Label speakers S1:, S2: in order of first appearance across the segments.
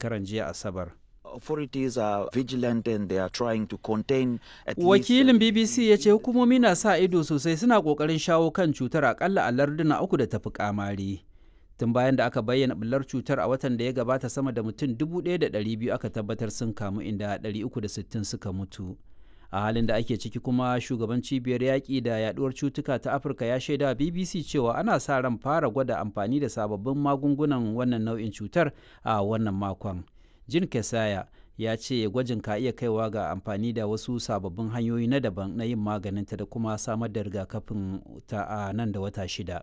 S1: shekaran jiya Asabar.
S2: Authorities are vigilant and they are trying to contain at least.
S1: Wakilin BBC ya ce hukumomi na sa ido sosai, suna ƙoƙarin shawo kan cutar akalla a larduna 3 da tafi kamari. Tun bayan da aka bayyana bullar cutar a watan da ya gabata, sama da mutum 1,200 aka tabbatar sun kamu, inda 360 suka mutu. A halin da ake ciki kuma, shugaban cibiyar yaƙi da yaduwar cutuka ta Afirka ya shaida BBC cewa ana sa ran fara gwada amfani da sababbin magungunan wannan nau'in cutar a wannan makon. Jean Kesaya ya ce gwajin ka iya kaiwa ga amfani da wasu sababbin hanyoyi na daban na yin maganinta da kuma samar da rigakafin ta a nan da wata 6.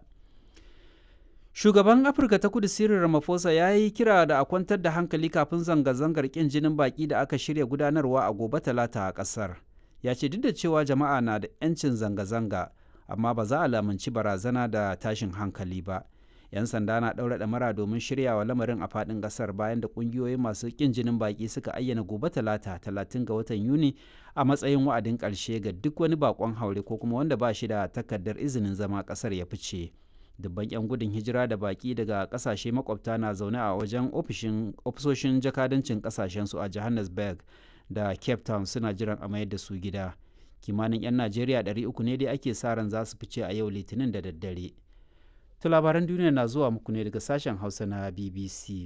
S1: Shugaban Afirka ta Kudu Cyril Ramaphosa ya yi kira da a kwantar da hankali kafin zanga-zangar ƙin jinin baƙi da aka shirya gudanarwa a gobe Talata a ƙasar. Ya ce duk da cewa jama'a na da 'yancin zanga-zanga, amma ba za a lamunci barazana da tashin hankali ba. 'Yan sanda na ɗaura ɗamara domin shiryawa lamarin a faɗin ƙasar, bayan da ƙungiyoyi masu ƙin jinin baƙi suka ayyana gobe Talata 30 ga watan Yuni a matsayin wa'adin ƙarshe ga duk wani baƙon haure ko kuma wanda ba shi da takardar izinin zama ƙasar ya fice. Dubban 'yan gudun hijira da baƙi daga ƙasashe makwabta na zaune a wajen ofisoshin jakadancin ƙasashensu a Johannesburg da Cape Town suna jiran a mayar da su gida. Kimanin 'yan Najeriya 300 ne dai ake sa ran za su fice a yau Litinin da daddare. To labaran duniya na zuwa muku ne daga sashen Hausa na BBC.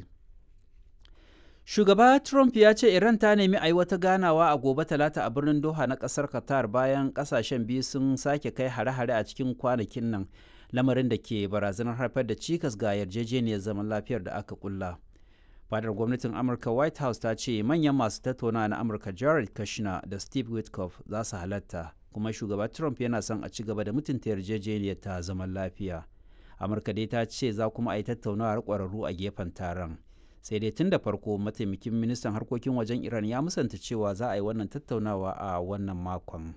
S1: Shugaba Trump ya ce Iran ta nemi a yi wata ganawa a gobe Talata a birnin Doha na ƙasar Qatar, bayan ƙasashen biyu sun sake kai hare-hare a cikin kwanakin nan, lamarin da ke barazanar haifar da cikas ga yarjejeniyar zaman lafiyar da aka kulla. Fadar gwamnatin Amurka White House ta ce manyan masu tattaunawa na Amurka Jared Kushner da Steve Witkoff za su halatta, kuma shugaba Trump yana son a ci gaba da mutunta yarjejeniyar ta zaman lafiya. Amurka dai ta ce za kuma a yi tattaunawar ƙwararru a gefen taron. Sai dai tun da farko, mataimakin ministan harkokin wajen Iran ya musanta cewa za a yi wannan tattaunawa a wannan makon.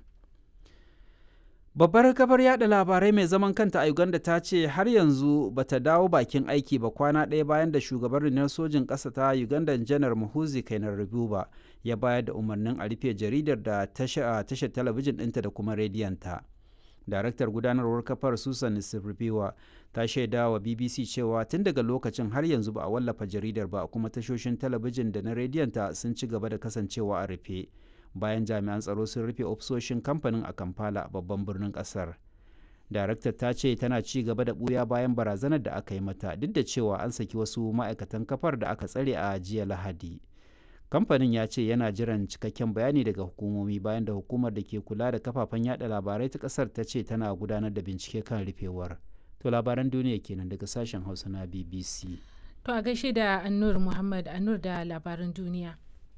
S1: Babbar kafar yada labarai mai zaman kanta a Uganda ta ce har yanzu ba ta dawo bakin aiki ba, kwana ɗaya bayan da shugaban rundunar sojin ƙasa ta Uganda Janar Muhoozi Kainerugaba ya bayar da umarnin a rufe jaridar da tashar talabijin ɗinta da kuma rediyonta. Daraktar gudanarwar kafar Susan Nsivibiwa ta shaida wa BBC cewa tun daga lokacin har yanzu ba a wallafa jaridar ba, kuma tashoshin talabijin da na rediyonta sun ci gaba da kasancewa a rufe, bayan jami'an tsaro sun rufe ofisoshin kamfanin a Kampala, babban birnin kasar. Daraktar ta ce tana ci gaba da ɓuya bayan barazanar da aka yi mata, duk da cewa an saki wasu ma'aikatan kafar da aka tsare a jiya Lahadi. Kamfanin ya ce yana jiran cikakken bayani daga hukumomi, bayan da hukumar da ke kula da kafafen yada labarai ta kasar ta ce tana gudanar da bincike kan rufewar. To labaran duniya kenan daga sashen Hausa na BBC.
S3: To a gaishe da Annur Muhammad Annur da labaran duniya.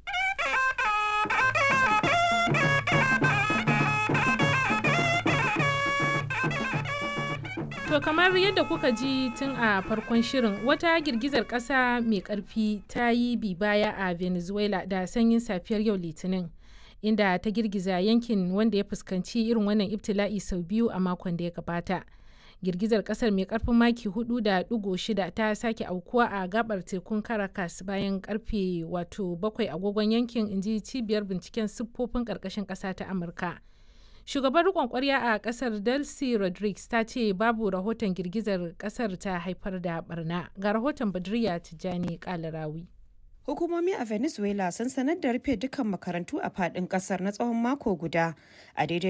S3: To kamar yadda kuka ji tun a farkon shirin, wata girgizar ƙasa mai ƙarfi ta yi bi baya a Venezuela da sanyin safiyar yau Litinin, inda ta girgiza yankin wanda ya fuskanci irin wannan ibtila'i sau biyu a makon da ya gabata. Girgizar ƙasar mai ƙarfin maki 4.6 ta sake aukuwa a gabar tekun Caracas bayan karfe 7 agogon yankin, inji cibiyar binciken siffofin ƙarƙashin ƙasa ta Amurka. Shugaban riƙon ƙwarya a ƙasar Delcy Rodriguez ta ce babu rahoton girgizar ƙasar ta haifar da barna. Ga rahoton Badriya Tijjani Kalarawi.
S4: Hukumomi a Venezuela sun sanar da rufe dukkan makarantu a faɗin ƙasar na tsawon mako guda, a daidai